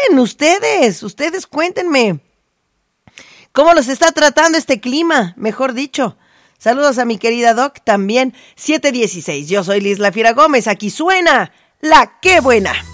Ustedes cuéntenme. ¿Cómo los está tratando este clima? Mejor dicho. Saludos a mi querida Doc también. 7:16. Yo soy Liz La Fiera Gómez. Aquí suena La Qué Buena.